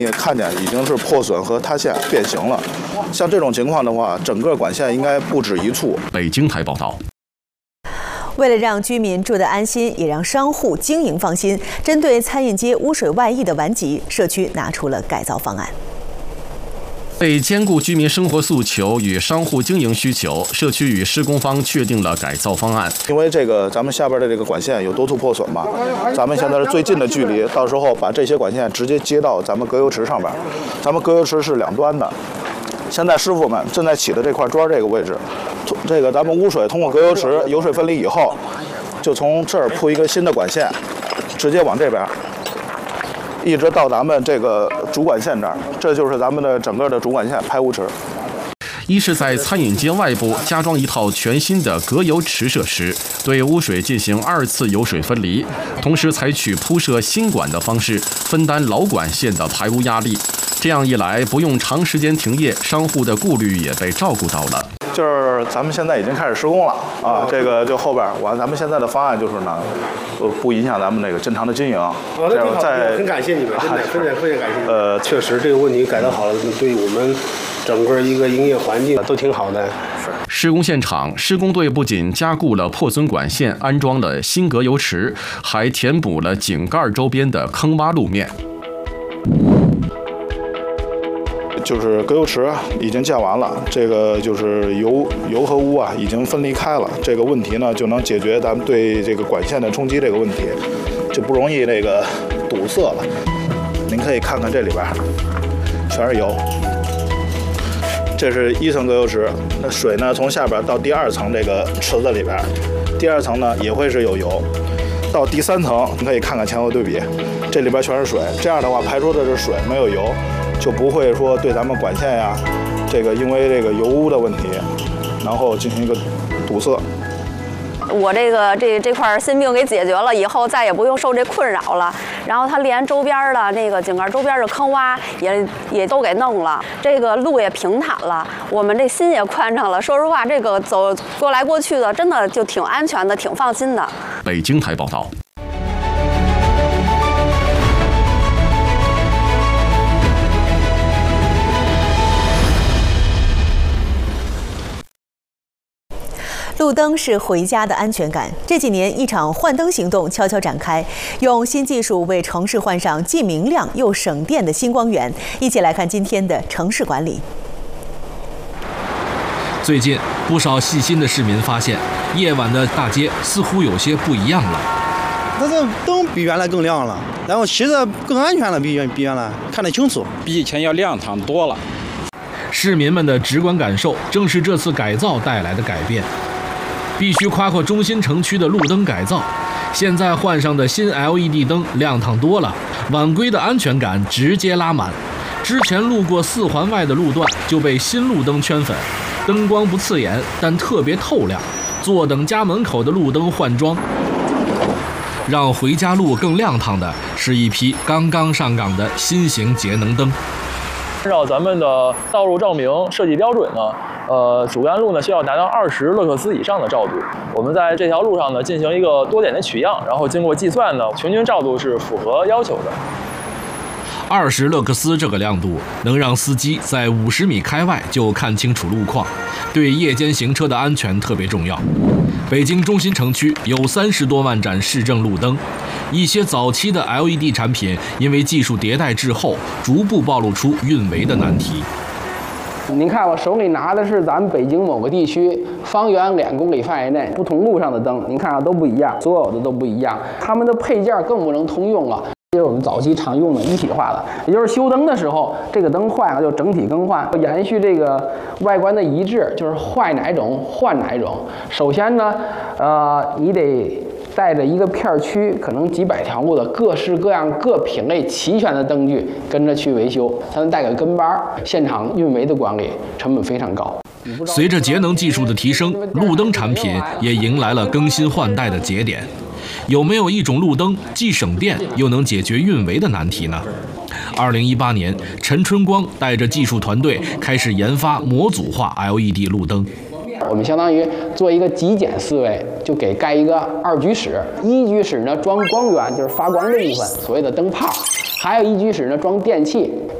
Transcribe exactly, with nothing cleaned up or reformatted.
也看见已经是破损和塌陷变形了。像这种情况的话，整个管线应该不止一处。 北京台报道。 为了让居民住得安心，也让商户经营放心，针对餐饮街污水外溢的顽疾，社区拿出了改造方案。 为兼顾居民生活诉求与商户经营需求，社区与施工方确定了改造方案。 因为这个咱们下边的这个管线有多处破损嘛，咱们现在是最近的距离，到时候把这些管线直接接到咱们隔油池上边。咱们隔油池是两端的，现在师傅们正在起的这块砖这个位置，这个咱们污水通过隔油池油水分离以后，就从这儿铺一个新的管线，直接往这边。一直到咱们这个主管线这儿，这就是咱们的整个的主管线排污池。 一是在餐饮街外部加装一套全新的隔油池设施，对污水进行二次油水分离，同时采取铺设新管的方式，分担老管线的排污压力。这样一来，不用长时间停业，商户的顾虑也被照顾到了。 就是咱们现在已经开始施工了啊，这个就后边完，咱们现在的方案就是呢，呃，不影响咱们那个正常的经营。 好的，挺好，很感谢你们，真的，非常非常感谢。呃，确实这个问题改造好了，对我们整个一个营业环境都挺好的。 施工现场，施工队不仅加固了破损管线，安装了新隔油池，还填补了井盖周边的坑洼路面。 就是隔油池已经建完了，这个就是油油和污啊已经分离开了，这个问题呢就能解决咱们对这个管线的冲击这个问题，就不容易这个堵塞了。您可以看看这里边全是油，这是一层隔油池，那水呢从下边到第二层这个池子里边，第二层呢也会是有油，到第三层你可以看看前后对比，这里边全是水，这样的话排出的是水没有油。就不会说对咱们管线呀，这个因为这个油污的问题，然后进行一个堵塞。 我这个这这块心病给解决了以后，再也不用受这困扰了。然后它连周边的那个井盖周边的坑洼也也都给弄了，这个路也平坦了，我们这心也宽敞了。说实话，这个走过来过去的，真的就挺安全的，挺放心的。 北京台报道。 路灯是回家的安全感。这几年，一场换灯行动悄悄展开，用新技术为城市换上既明亮又省电的新光源。一起来看今天的城市管理。 最近，不少细心的市民发现，夜晚的大街似乎有些不一样了。 它这灯比原来更亮了，然后骑着更安全了，比原比原来看得清楚， 比以前要亮堂多了。 市民们的直观感受，正是这次改造带来的改变。必须夸夸中心城区的路灯改造，现在换上的新 L E D 灯亮堂多了，晚归的安全感直接拉满。之前路过四环外的路段就被新路灯圈粉，灯光不刺眼，但特别透亮。坐等家门口的路灯换装，让回家路更亮堂的是一批刚刚上岗的新型节能灯。 按照咱们的道路照明设计标准呢，呃，主干路呢需要达到二十勒克斯以上的照度。我们在这条路上呢进行一个多点的取样，然后经过计算呢，平均照度是符合要求的。 二十勒克斯这个亮度能让司机在五十米开外就看清楚路况，对夜间行车的安全特别重要。北京中心城区有三十多万盏市政路灯，一些早期的 L E D 产品因为技术迭代滞后，逐步暴露出运维的难题。 您看我手里拿的是咱们北京某个地区方圆两公里范围内不同路上的灯，您看啊都不一样，所有的都不一样，它们的配件更不能通用了。这是我们早期常用的一体化的，也就是修灯的时候，这个灯坏了就整体更换，延续这个外观的一致，就是坏哪种换哪种。首先呢，呃，你得带着一个片区，可能几百条路的各式各样、各品类齐全的灯具跟着去维修，才能带个跟班。现场运维的管理成本非常高。 随着节能技术的提升，路灯产品也迎来了更新换代的节点。有没有一种路灯既省电又能解决运维的难题呢？二零一八年，陈春光带着技术团队开始研发模组化 L E D 路灯。 我们相当于做一个极简思维，就给盖一个二居室，一居室呢装光源，就是发光的部分，所谓的灯泡。 还有一居室呢装电器。